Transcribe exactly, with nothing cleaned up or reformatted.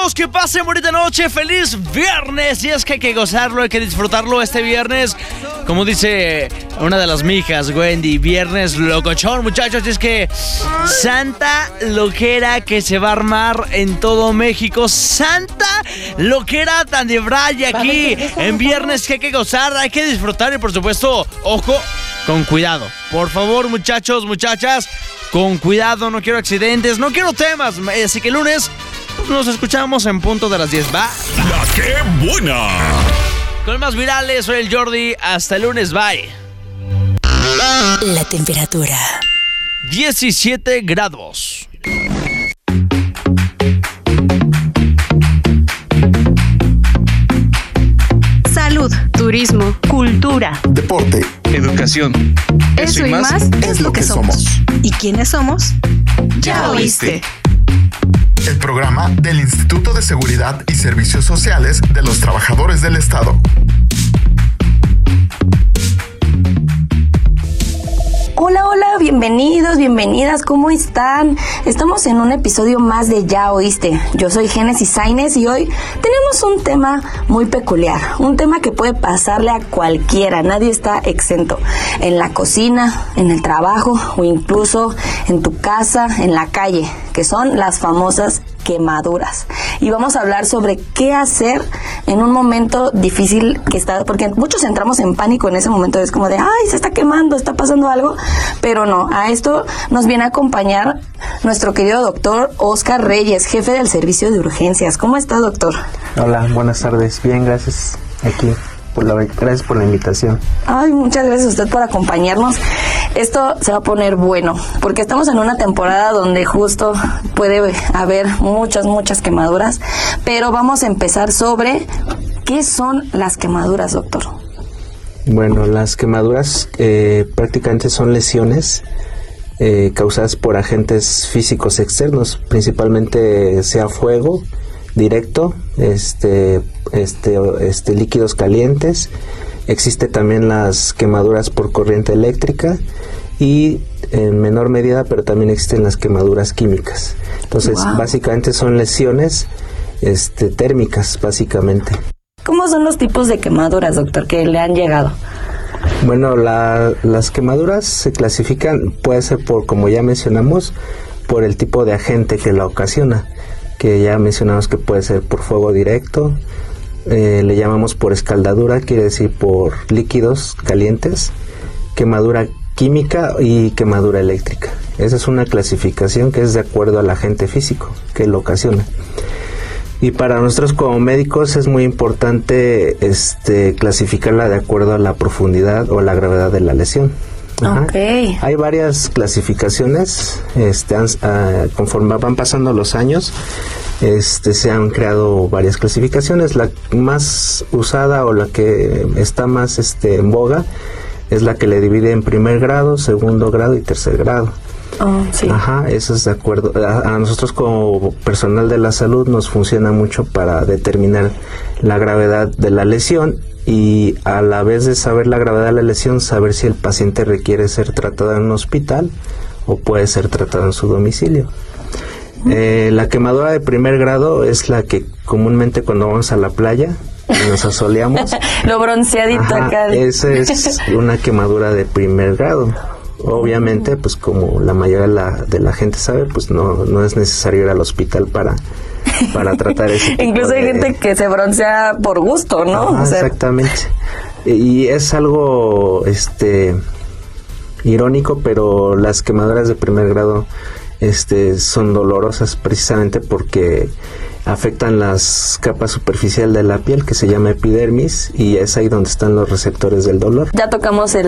todos, que pasen bonita noche, feliz viernes. Y es que hay que gozarlo, hay que disfrutarlo este viernes. Como dice una de las mijas, Wendy, viernes locochón, muchachos. Y es que santa loquera que se va a armar en todo México. Santa loquera tan de braya aquí en viernes, que hay que gozar, hay que disfrutar. Y por supuesto, ojo, con cuidado. Por favor, muchachos, muchachas, con cuidado, no quiero accidentes, no quiero temas. Así que el lunes nos escuchamos en punto de las diez, ¿va? La que buena. Con más virales, soy el Jordi. Hasta el lunes, bye. La temperatura: diecisiete grados. Salud, turismo, cultura, deporte, educación. Eso, Eso y más, más es lo que somos. ¿Y quiénes somos? Ya oíste. El programa del Instituto de Seguridad y Servicios Sociales de los Trabajadores del Estado. Hola, hola, bienvenidos, bienvenidas, ¿cómo están? Estamos en un episodio más de Ya Oíste. Yo soy Génesis Sainz y hoy tenemos un tema muy peculiar, un tema que puede pasarle a cualquiera, nadie está exento. En la cocina, en el trabajo o incluso en tu casa, en la calle, que son las famosas quemaduras. Y vamos a hablar sobre qué hacer en un momento difícil que está, porque muchos entramos en pánico en ese momento, es como de, ay, se está quemando, está pasando algo, pero no, a esto nos viene a acompañar nuestro querido doctor Oscar Reyes, jefe del servicio de urgencias. ¿Cómo está, doctor? Hola, buenas tardes, bien, gracias, aquí. Por la, gracias por la invitación. Ay, muchas gracias a usted por acompañarnos. Esto se va a poner bueno, porque estamos en una temporada donde justo puede haber muchas, muchas quemaduras, pero vamos a empezar sobre qué son las quemaduras, doctor. Bueno, las quemaduras eh, prácticamente son lesiones eh, causadas por agentes físicos externos, principalmente sea fuego directo, este, este, este, líquidos calientes. Existe también las quemaduras por corriente eléctrica y en menor medida, pero también existen las quemaduras químicas. Entonces, wow, básicamente son lesiones este, térmicas, básicamente. ¿Cómo son los tipos de quemaduras, doctor, que le han llegado? Bueno, la, las quemaduras se clasifican, puede ser por, como ya mencionamos, por el tipo de agente que la ocasiona, que ya mencionamos que puede ser por fuego directo, eh, le llamamos por escaldadura, quiere decir por líquidos calientes, quemadura química y quemadura eléctrica. Esa es una clasificación que es de acuerdo al agente físico que lo ocasiona. Y para nosotros como médicos es muy importante este, clasificarla de acuerdo a la profundidad o la gravedad de la lesión. Ajá. Okay. Hay varias clasificaciones, este, han, uh, conforme van pasando los años, este, se han creado varias clasificaciones. La más usada o la que está más este, en boga es la que le divide en primer grado, segundo grado y tercer grado. Oh, sí. Ajá, eso es de acuerdo. A, a nosotros como personal de la salud nos funciona mucho para determinar la gravedad de la lesión y a la vez de saber la gravedad de la lesión, saber si el paciente requiere ser tratado en un hospital o puede ser tratado en su domicilio. Eh, la quemadura de primer grado es la que comúnmente cuando vamos a la playa y nos asoleamos. Lo bronceadito ajá, acá. Esa es una quemadura de primer grado. Obviamente, pues como la mayoría de la, de la gente sabe, pues no, no es necesario ir al hospital para, para tratar ese tipo Incluso de... hay gente que se broncea por gusto, ¿no? Ajá, o sea... Exactamente. Y es algo este irónico, pero las quemaduras de primer grado este son dolorosas precisamente porque afectan las capas superficiales de la piel, que se llama epidermis, y es ahí donde están los receptores del dolor. Ya tocamos el